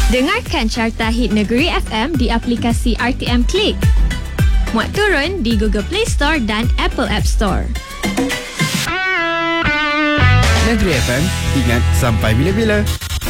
Dengarkan Carta Hit Negeri FM di aplikasi RTM Klik. Muat turun di Google Play Store dan Apple App Store. Negeri FM, ingat sampai bila-bila.